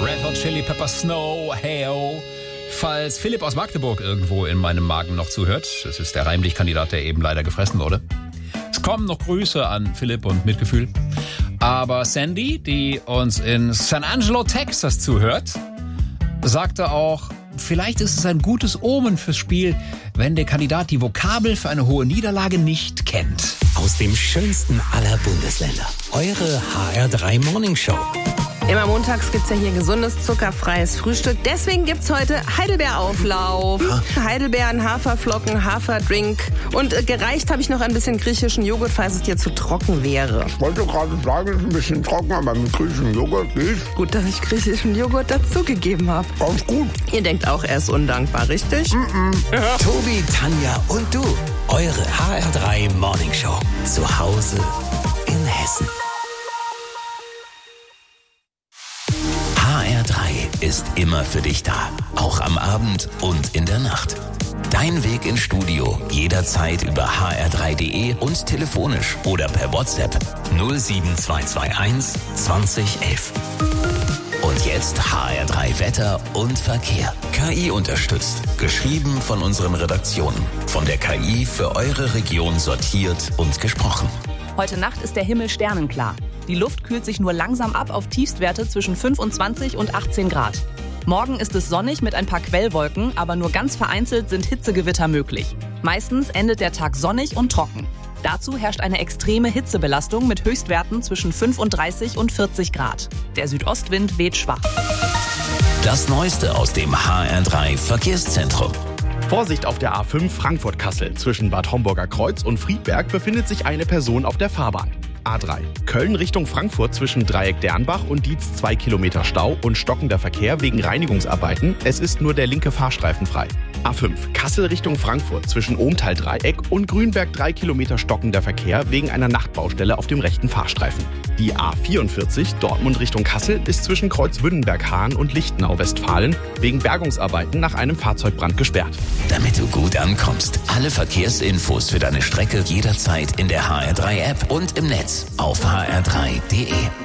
Red Hot Chili Pepper Snow, heyo. Falls Philipp aus Magdeburg irgendwo in meinem Magen noch zuhört, das ist der Reimlich-Kandidat, der eben leider gefressen wurde. Es kommen noch Grüße an Philipp und Mitgefühl. Aber Sandy, die uns in San Angelo, Texas zuhört, sagte auch, vielleicht ist es ein gutes Omen fürs Spiel, wenn der Kandidat die Vokabel für eine hohe Niederlage nicht kennt. Aus dem schönsten aller Bundesländer. Eure HR3 Morning Show. Immer montags gibt's ja hier gesundes, zuckerfreies Frühstück. Deswegen gibt's heute Heidelbeerauflauf. Heidelbeeren, Haferflocken, Haferdrink. Und gereicht habe ich noch ein bisschen griechischen Joghurt, falls es dir zu trocken wäre. Ich wollte gerade sagen, es ist ein bisschen trocken, aber mit griechischem Joghurt geht. Gut, dass ich griechischen Joghurt dazugegeben habe. Ganz gut. Ihr denkt auch, er ist undankbar, richtig? Tobi, Tanja und du. Eure HR3 Morning Show. Zu Hause in Hessen. HR3 ist immer für dich da. Auch am Abend und in der Nacht. Dein Weg ins Studio jederzeit über hr3.de und telefonisch oder per WhatsApp 07221 2011. Und jetzt HR3 Wetter und Verkehr. KI unterstützt. Geschrieben von unseren Redaktionen. Von der KI für eure Region sortiert und gesprochen. Heute Nacht ist der Himmel sternenklar. Die Luft kühlt sich nur langsam ab auf Tiefstwerte zwischen 25 und 18 Grad. Morgen ist es sonnig mit ein paar Quellwolken, aber nur ganz vereinzelt sind Hitzegewitter möglich. Meistens endet der Tag sonnig und trocken. Dazu herrscht eine extreme Hitzebelastung mit Höchstwerten zwischen 35 und 40 Grad. Der Südostwind weht schwach. Das Neueste aus dem HR3 Verkehrszentrum. Vorsicht auf der A5 Frankfurt-Kassel. Zwischen Bad Homburger Kreuz und Friedberg befindet sich eine Person auf der Fahrbahn. A3 Köln Richtung Frankfurt zwischen Dreieck Dernbach und Dietz 2 Kilometer Stau und stockender Verkehr wegen Reinigungsarbeiten. Es ist nur der linke Fahrstreifen frei. A5 Kassel Richtung Frankfurt zwischen Ohmtal-Dreieck und Grünberg 3 Kilometer stockender Verkehr wegen einer Nachtbaustelle auf dem rechten Fahrstreifen. Die A44 Dortmund Richtung Kassel ist zwischen Kreuzwünnenberg-Hahn und Lichtenau-Westfalen wegen Bergungsarbeiten nach einem Fahrzeugbrand gesperrt. Damit du gut ankommst. Alle Verkehrsinfos für deine Strecke jederzeit in der HR3 App und im Netz auf hr3.de.